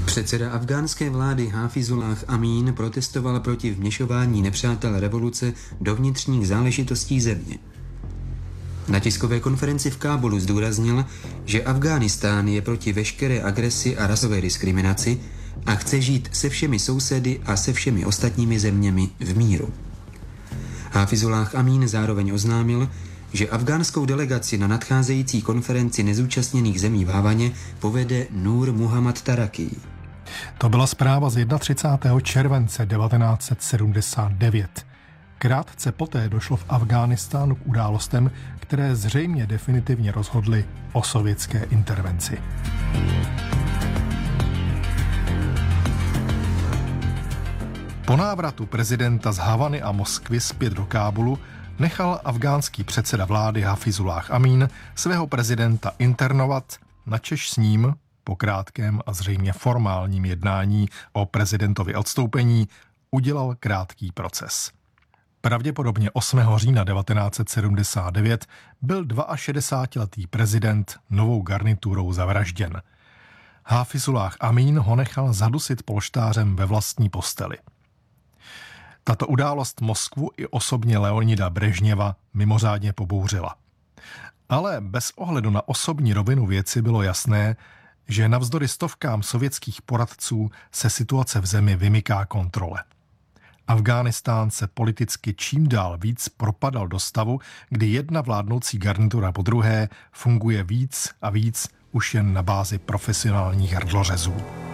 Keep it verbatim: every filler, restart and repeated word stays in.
Předseda afghánské vlády Hafizullah Amín protestoval proti vměšování nepřátel revoluce do vnitřních záležitostí země. Na tiskové konferenci v Kábulu zdůraznil, že Afghánistán je proti veškeré agresi a rasové diskriminaci a chce žít se všemi sousedy a se všemi ostatními zeměmi v míru. Hafizullah Amín zároveň oznámil, že afgánskou delegaci na nadcházející konferenci nezúčastněných zemí v Havaně povede Nur Muhammad Taraki. To byla zpráva z třicátého prvního července devatenáct set sedmdesát devět. Krátce poté došlo v Afghánistánu k událostem, které zřejmě definitivně rozhodly o sovětské intervenci. Po návratu prezidenta z Havany a Moskvy zpět do Kábulu nechal afghánský předseda vlády Hafizullah Amín svého prezidenta internovat, načež s ním po krátkém a zřejmě formálním jednání o prezidentově odstoupení udělal krátký proces. Pravděpodobně osmého října devatenáct set sedmdesát devět byl šedesátiletý prezident novou garniturou zavražděn. Hafizullah Amín ho nechal zadusit polštářem ve vlastní posteli. Tato událost Moskvu i osobně Leonida Brežněva mimořádně pobouřila. Ale bez ohledu na osobní rovinu věci bylo jasné, že navzdory stovkám sovětských poradců se situace v zemi vymyká kontrole. Afghánistán se politicky čím dál víc propadal do stavu, kdy jedna vládnoucí garnitura po druhé funguje víc a víc už jen na bázi profesionálních hrdlořezů.